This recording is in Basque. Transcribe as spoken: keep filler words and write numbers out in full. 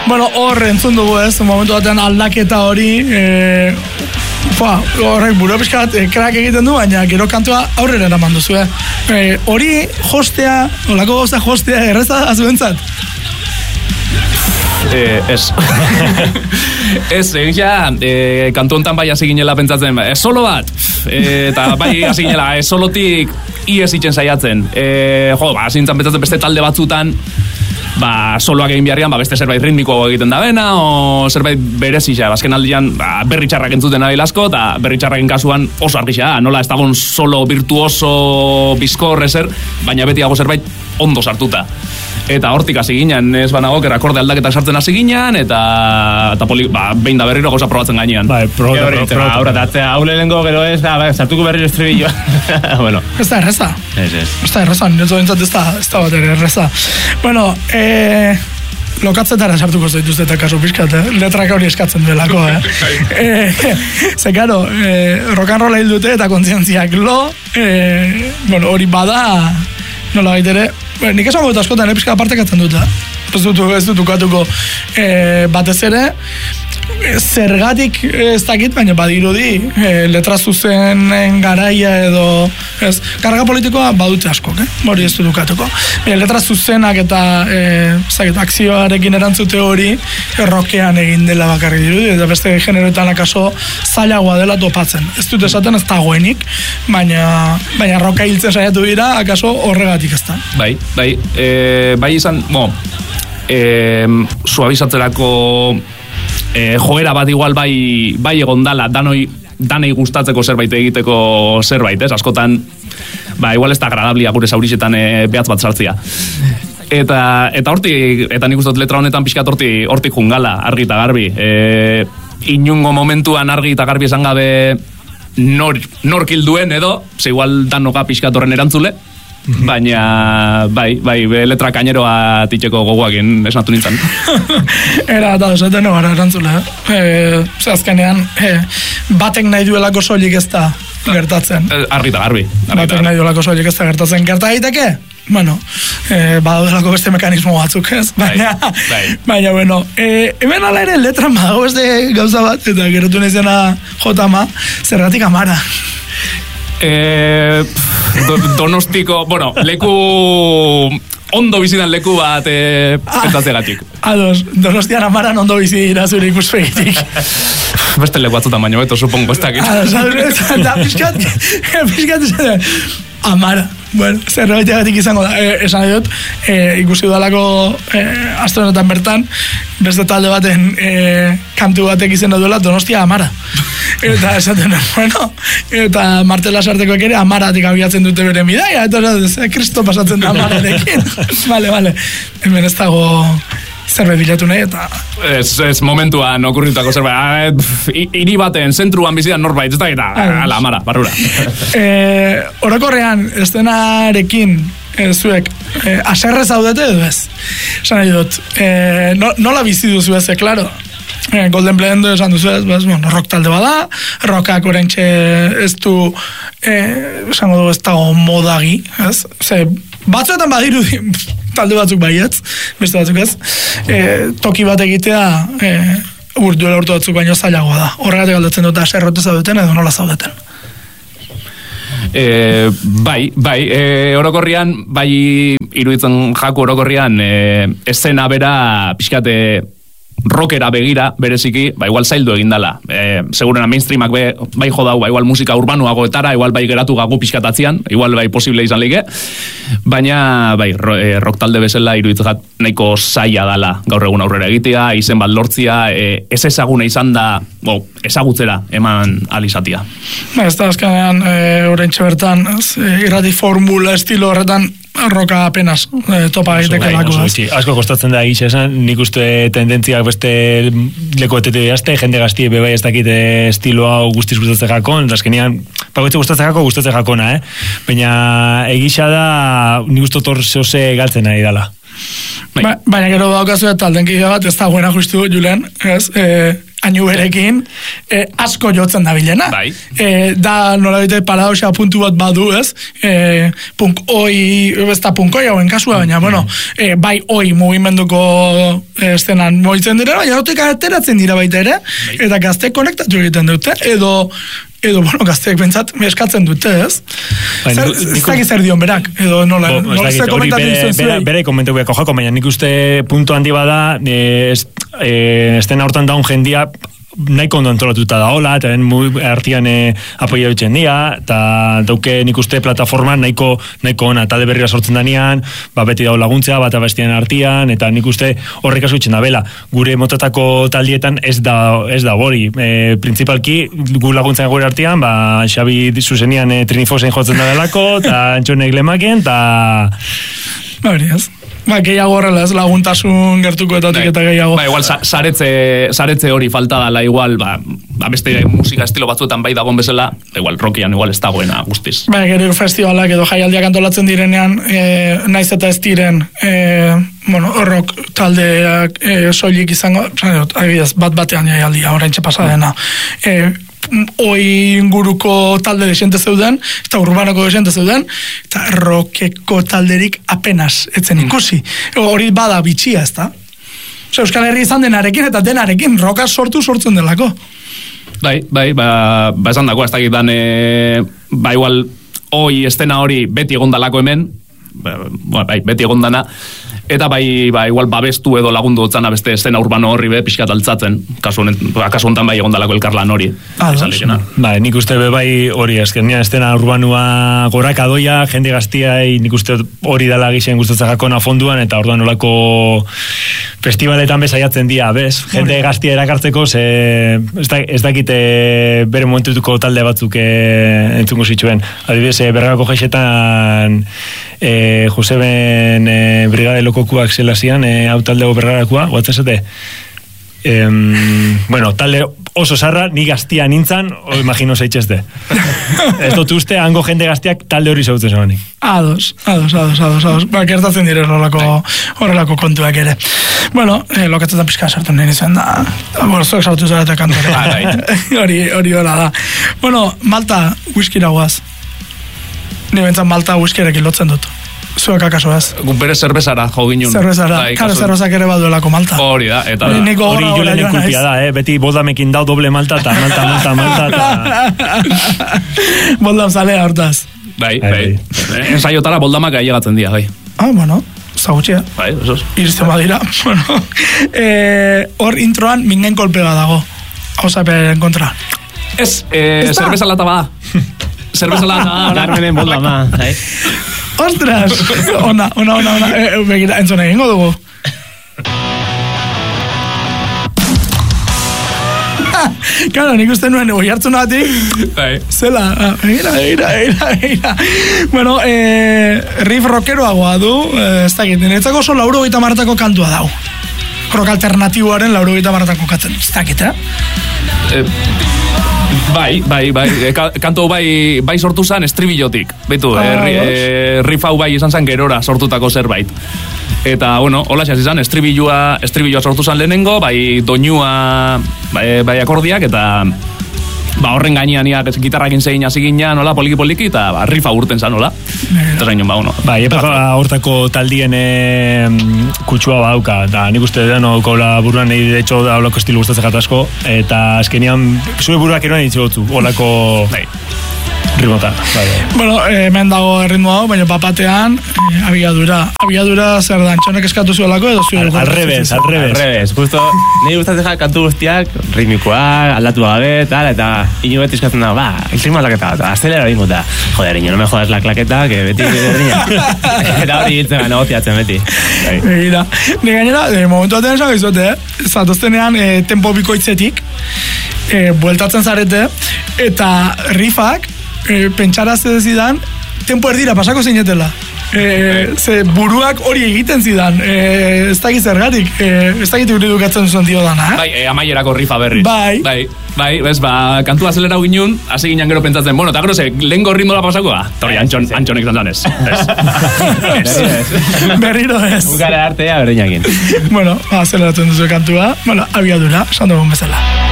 Bueno, hor entzun dugu ez, momentu batean aldaketa hori, e, fa, horrek buru pixkat e, krak egiten du, baina gero kantua aurrera eraman duzu, eh? E, hori jostea, olako gauza jostea, erreza azuentzat? Eh, ez. Ez, egia, eh, kantu hontan bai hasi ginela pentsatzen, eh, solo bat, eh, eta bai hasi ginela, eh, solotik ies itzen saiatzen. Eh, jo, ba, hasi nintzen pentsatzen beste talde batzutan, ba, soloak egin biharrian, ba, beste zerbait ritmiko egiten da bena, o zerbait berezia, azken aldian, ba, berri txarrak entzuten nabil asko, eta berri txarraken kasuan oso argixea, nola ez dagoen solo virtuoso bizkor ezer, baina beti dago zerbait ondo sartuta. Eta hortik hasi ginen, ez banago, errakorde aldaketak sartzen hasi ginen, eta, eta poli, ba, behin da berriro gauza probatzen gainean. Bai, probatu, probatu. Aurra, eta haule lengo gero ez, da, ba, sartuko berriro estribillo. Bueno. Ez da erreza. Ez, ez. Ez da erreza, niretu bintzat ez da, ez da bat ere erreza. Bueno, eh... lokatzetara sartuko dituzte eta kasu pixkat, eh? Letrak hori eskatzen duelako, eh? eh ze, karo, eh, rock and roll dute eta kontzientziak lo, eh, bueno, hori bada, nola baitere, bueno, nik esan goetu askotan, eh, pixka apartekatzen dut, eh? Ez dut, ez dut ukatuko eh, batez ere, zergatik ez dakit, baina badirudi e, letra zuzenen garaia edo ez, karga politikoa badute askok, eh? Hori ez dukatuko. E, letra zuzenak eta e, zaket, akzioarekin erantzute hori errokean egin dela bakarri dirudi, eta beste generoetan akaso zailagoa dela topatzen. Ez dut esaten ez dagoenik, baina baina roka hiltzen saiatu dira, akaso horregatik ez da. Bai, bai, e, bai izan, bo, e, suabizatzerako E, joera bat igual bai, bai egon dala, danoi, danei gustatzeko zerbait egiteko zerbait, ez? Askotan, ba, igual ez da agradablia gure zaurixetan e, behatz bat sartzia. Eta, eta hortik, eta nik ustot letra honetan pixkat hortik, hortik jungala, argi eta garbi. E, inungo momentuan argi eta garbi esan gabe nor, nor kilduen edo, ze igual danoga pixkat horren erantzule, baina bai, bai, letra kaineroa titxeko gogoakin esnatu nintzen. Era, eta esaten gara erantzule, eh? Ze azkenean, eh, batek nahi duelako soilik ez da gertatzen. Argi eta garbi. Batek nahi duelako soilik ez da gertatzen. Gerta daiteke? Bueno, eh, badaudelako beste mekanismo batzuk, ez? Baina, bai, bai. Baina, bueno, eh, hemen ala ere letra badago beste gauza bat, eta geratu nizena jotama, zergatik amara. Eh, do, donostiko, bueno, leku ondo bizidan leku bat eh, pentsatzegatik. Ados, Donostian amaran ondo bizi dira zure ikuspegitik. Beste leku batzutan baino beto, supongo, ez dakit. Ados, da pixkat, pixkat esan, amara. Bueno, zerbaitegatik izango da, eh, esan dut, eh, ikusi dudalako eh, astronotan bertan, beste talde baten eh, kantu batek izena duela Donostia amara. Eta esaten, bueno, eta Martela Sartekoek ere amaratik abiatzen dute bere bidaia, eta ez, kristo pasatzen da amararekin. Vale, vale, hemen ez dago zerbait bilatu nahi, eta... Ez, ez momentuan okurritako zerbait, hiri baten, zentruan bizidan norbait, ez da, eta, ala, amara, barrura. Eh, orokorrean, estenarekin, eh, zuek, eh, aserre zaudete edo ez? Esan nahi dut, eh, no, nola bizi duzu ez, klaro? Eh, Golden Blend esan duzu ez, bez, bueno, rock talde bada, rockak orentxe ez du, eh, esango dugu ez dago modagi, ez? Ze, batzuetan badirudi, talde batzuk baietz, beste batzuk ez, e, toki bat egitea e, urduela urtu batzuk baino zailagoa da. Horregatik aldatzen dut aserrote zaudeten edo nola zaudeten. E, bai, bai, e, orokorrian, bai iruditzen jaku orokorrian, e, eszena bera pixkate rockera begira, bereziki, ba, igual zaildu egin dala. E, segurena mainstreamak be, bai jodau, ba, igual musika urbanuago etara, igual bai geratu gagu pixkatatzean, igual bai posible izan like, baina, bai, ro, e, rock talde bezala iruditzen nahiko zaila dala gaur egun aurrera egitea, izen bat lortzia, e, ez ezaguna izan da, bo, ezagutzera eman alizatia. Ba, ez da, azkenean, e, orentxe bertan, ez, e, irrati formula estilo horretan, roka apenas e, topa egiteko lako. Asko kostatzen da egitxe esan, nik uste tendentziak beste lekoetete behazte, jende gaztie bebai ez dakit estilo hau guztiz gustatzen jakon, azkenean, pagoetxe gustatzen jako, gustatzen jakona, eh? Baina egitxa da, nik uste tor zehose galtzen nahi dala. Ba, baina gero daukazu eta aldenkidea bat, ez da buena justu, Julen, ez? E, hainu berekin, eh, asko jotzen da bilena. Bai. Eh, da nolabait paradoxa puntu bat badu, ez? Eh, punk oi, ez da punk oi hauen kasua, baina, bueno, eh, bai oi mugimenduko eh, estenan moitzen dira, baina hortik ateratzen dira baita ere, eta gazteek konektatu egiten dute, edo edo, bueno, gazteek bentsat eskatzen dute, ez? Bai, Zer, nik- ez dakit zer dion berak, edo nola, Bo, ez nola dakit, zer hori komentatu bere, izan bere, zuei. bere komentu beako jako, baina nik uste puntu handi bada, e, ez, e, estena hortan daun jendia nahiko ondo antolatuta da hola, eta artian e, apoia dutzen dia, eta dauke nik uste plataforma nahiko, nahiko ona, talde berrira sortzen danean, ba, beti dau laguntzea, bat abestien artian, eta nik uste horrek asutzen da bela. Gure motatako taldietan ez da, ez da hori. E, principalki, gu laguntzen gure artian, ba, Xabi zuzenian e, Trinifosen jotzen da delako, eta Antxonek lemaken, eta... Ba, hori ez. Ba, gehiago horrela ez, laguntasun gertuko etatik eta gehiago. Ba, igual, sa- saretze, saretze hori falta dala, igual, ba, ba, beste musika estilo batzuetan bai dagoen bezala, igual, rockian igual ez dagoena guztiz. Ba, gero festivalak edo jaialdiak antolatzen direnean, e, naiz eta ez diren, e, bueno, rock taldeak e, soilik izango, adibidez, bat batean jaialdia, oraintxe pasadena. E, oi inguruko talde desente zeuden, eta urbanoko desente zeuden, eta rockeko talderik apenas etzen ikusi. Hori bada bitxia, ez da? Osa, Euskal Herri izan denarekin eta denarekin roka sortu sortzen delako. Bai, bai, ba, ba esan dako, ez dakit dan, e, ba igual, hoi estena hori beti egondalako hemen, ba, bai, beti egondana, eta bai, ba, igual babestu edo lagundu otzana beste estena urbano horri be, pixkat altzatzen, kasu honen, ba, kasu honetan bai egondalako elkarlan hori. Ados. Esan likena. Ba, nik uste be bai hori azkenean estena urbanua goraka doia, jende gaztiai nik uste hori dala gixen gustatzen jakona fonduan, eta orduan olako festivaletan bezaiatzen dia, bez? Jende gaztia erakartzeko, ze ez, da, ez dakite bere momentutuko talde batzuk e, entzungo zituen. Adibidez, e, Bergako jaixetan e, Joseben e, Brigade Lokokuak zela zian, e, hau taldego Bergarakoa, guatzazete? Em, bueno, talde oso sarra, ni gaztia nintzan, o imagino zaitxezte. Ez dut uste, hango jende gaztiak talde hori zautzen zabanik. Ados, ados, ados, ados, ados. Ba, gertatzen dire horrelako, horrelako kontuak ere. Bueno, eh, lokatzetan pixka sartu nien izan da. Bueno, zuek sartu zara eta kantore. hori, hori hola da. Bueno, Malta, whiskira guaz. Ni bentzan Malta whiskirekin lotzen dut. Zuek akaso ez. Gu bere zerbezara jo ginen. Zerbezara, Bai, karo kasu- zerbezak ere baduelako Malta. Hori da, eta Hori nik Hori gogorra gora Julenen joan kulpia naiz. da, eh? Beti boldamekin dau doble malta, eta malta, malta, malta, eta... Boldam zalea hortaz. bai, Bai, bai. Ensaiotara boldamak ailegatzen dira, bai. Ah, bueno, zagutxea. Bai, eso es. Iristen badira. Bueno, eh, hor introan mingen kolpe bat dago. Hausaperen kontra. Ez, eh, Ez da? zerbeza lata bada. Zerbeza lata bada. Carmenen bolda ma, zai? Ostras! Ona, ona, ona, ona. E, e, begira, entzun egingo dugu. Claro, nik uste nuen oi hartzun batik, Bai. zela, ah, begira, begira, begira, begira. Bueno, eh, riff rockeroagoa du, eh, ez dakit, niretzako oso lauro gita martako kantua dau. Rock alternatiboaren lauro gita martako katzen, ez dakit, eh? Eh, Bai, bai, bai, e, ka, kanto bai, bai sortu zen estribillotik. Beitu, Ah, eh, ri, bos. eh, riff hau bai izan zen gerora sortutako zerbait. Eta, bueno, hola xas izan, estribilloa, estribilloa sortu zen lehenengo, bai doinua, bai, bai akordiak, eta ba horren gainean ia gitarrakin zein hasi ginen, nola, poliki-poliki, eta ba, riffa urten zen, nola. Eta zain ba, uno. Bai, epa hortako taldien e, kutsua badauka, eta nik uste deno daukala buruan, nahi de hecho da holako estilu gustatzen jatasko, eta azkenian, zure buruak eroan ditzu gotzu, holako Bai. rimota. Bai, bai. Bueno, eh, hemen dago erritmo hau, baina papatean, eh, abiadura. Abiadura zer da, Antxonek eskatu zuelako edo zuelako? Al, al revés, al Al revés. revés, justo, nahi gustatzen ja kantu guztiak, ritmikoak, aldatu gabe, tal, eta ino beti eskatzen da, ba, ritmo aldaketa, eta azelera bingo, eta, joder, ino, no me jodas la klaketa, que beti berdina. Eta hori hiltzen gara negoziatzen beti. Bai. Begira, ni gainera, eh, momentu batean esan gizote, eh? Zatoztenean eh, tempo bikoitzetik, eh, bueltatzen zarete, eta rifak, eh, pentsara zidan, tempo erdira pasako zinetela. Eh, ze buruak hori egiten zidan, eh, ez dakit zergatik, eh, ez dakit hori dukatzen zuen dio dana, eh? Bai, e, amaierako rifa berriz. Bai. Bai, bai, bez, ba, kantu azelerau ginen, hasi ginen gero pentsatzen, bueno, eta gero ze, lehenko ritmola pasakoa? Torri, antxon, antxonek zan zanez. Berriro ez. Bukara artea berdinakin. Bueno, azeleratzen duzu kantua, bueno, abiadura, esan dugun bezala.